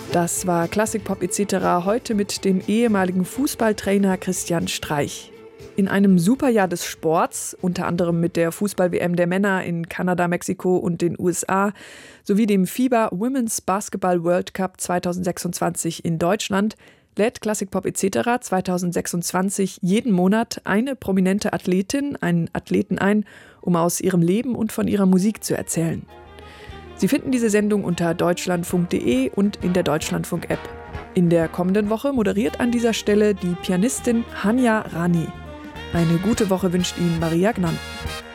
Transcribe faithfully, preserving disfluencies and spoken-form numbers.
Das war Klassikpop et cetera heute mit dem ehemaligen Fußballtrainer Christian Streich. In einem Superjahr des Sports, unter anderem mit der Fußball-W M der Männer in Kanada, Mexiko und den U S A, sowie dem FIBA Women's Basketball World Cup zweitausendsechsundzwanzig in Deutschland, lädt Klassikpop et cetera zweitausendsechsundzwanzig jeden Monat eine prominente Athletin, einen Athleten ein, um aus ihrem Leben und von ihrer Musik zu erzählen. Sie finden diese Sendung unter deutschlandfunk punkt de und in der Deutschlandfunk-App. In der kommenden Woche moderiert an dieser Stelle die Pianistin Hanya Rani. Eine gute Woche wünscht Ihnen Maria Gnann.